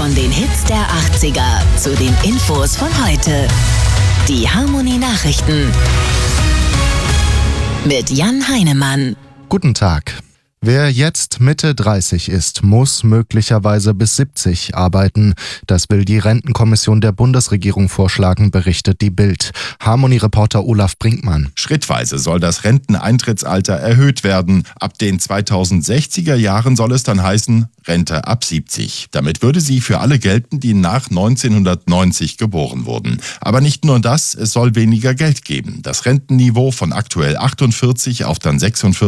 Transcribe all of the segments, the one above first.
Von den Hits der 80er zu den Infos von heute. Die Harmony Nachrichten mit Jan Heinemann. Guten Tag. Wer jetzt Mitte 30 ist, muss möglicherweise bis 70 arbeiten. Das will die Rentenkommission der Bundesregierung vorschlagen, berichtet die Bild. Harmony-Reporter Olaf Brinkmann. Schrittweise soll das Renteneintrittsalter erhöht werden. Ab den 2060er Jahren soll es dann heißen Rente ab 70. Damit würde sie für alle gelten, die nach 1990 geboren wurden. Aber nicht nur das, es soll weniger Geld geben. Das Rentenniveau von aktuell 48 auf dann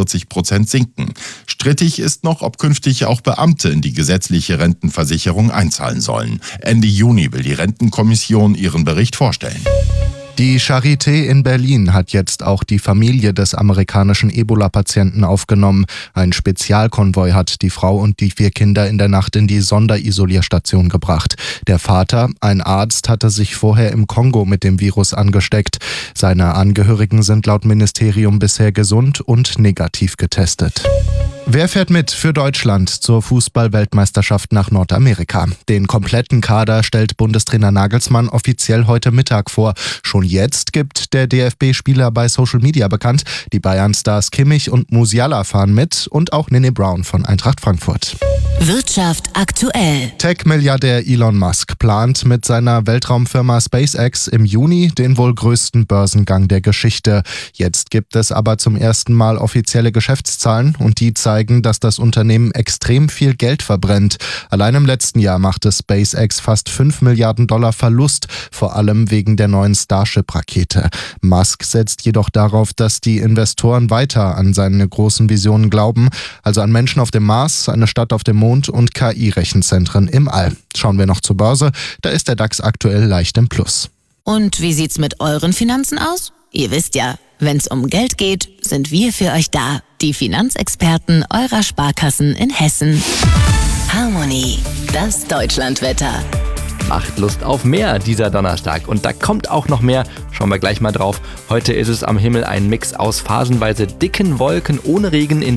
46% sinken. Strittig ist noch, ob künftig auch Beamte in die gesetzliche Rentenversicherung einzahlen sollen. Ende Juni will die Rentenkommission ihren Bericht vorstellen. Die Charité in Berlin hat jetzt auch die Familie des amerikanischen Ebola-Patienten aufgenommen. Ein Spezialkonvoi hat die Frau und die 4 Kinder in der Nacht in die Sonderisolierstation gebracht. Der Vater, ein Arzt, hatte sich vorher im Kongo mit dem Virus angesteckt. Seine Angehörigen sind laut Ministerium bisher gesund und negativ getestet. Wer fährt mit für Deutschland zur Fußball-Weltmeisterschaft nach Nordamerika? Den kompletten Kader stellt Bundestrainer Nagelsmann offiziell heute Mittag vor. Schon jetzt gibt der DFB-Spieler bei Social Media bekannt. Die Bayern-Stars Kimmich und Musiala fahren mit und auch Nene Brown von Eintracht Frankfurt. Wirtschaft aktuell. Tech-Milliardär Elon Musk plant mit seiner Weltraumfirma SpaceX im Juni den wohl größten Börsengang der Geschichte. Jetzt gibt es aber zum ersten Mal offizielle Geschäftszahlen und die zeigen, dass das Unternehmen extrem viel Geld verbrennt. Allein im letzten Jahr machte SpaceX fast $5 Milliarden Verlust, vor allem wegen der neuen Starship-Rakete. Musk setzt jedoch darauf, dass die Investoren weiter an seine großen Visionen glauben, also an Menschen auf dem Mars, eine Stadt auf dem Mond und KI-Rechenzentren im All. Schauen wir noch zur Börse, da ist der DAX aktuell leicht im Plus. Und wie sieht's mit euren Finanzen aus? Ihr wisst ja, wenn's um Geld geht, sind wir für euch da. Die Finanzexperten eurer Sparkassen in Hessen. Harmony, das Deutschlandwetter. Macht Lust auf mehr dieser Donnerstag. Und da kommt auch noch mehr. Schauen wir gleich mal drauf. Heute ist es am Himmel ein Mix aus phasenweise dicken Wolken ohne Regen in